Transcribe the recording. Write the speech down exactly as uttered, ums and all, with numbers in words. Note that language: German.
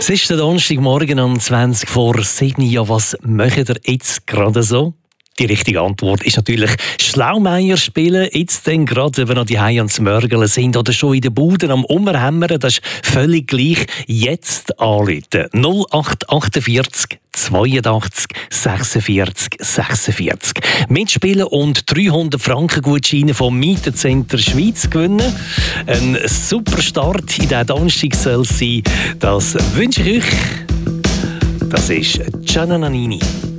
Es ist der Donnerstagmorgen um zwanzig vor sieben. Ja, was macht ihr jetzt gerade so? Die richtige Antwort ist natürlich Schlaumeier spielen. Jetzt dann gerade, wenn wir noch die Hause ans Mörgeln sind oder schon in den Buden am Umhämmern, das ist völlig gleich. Jetzt anrufen. null acht achtundvierzig zweiundachtzig sechsundvierzig sechsundvierzig. Mitspielen und dreihundert Franken Gutscheine vom Mietencenter Schweiz gewinnen. Ein super Start in diesen Donnerstag soll sein. Das wünsche ich euch. Das ist Gianna Nannini.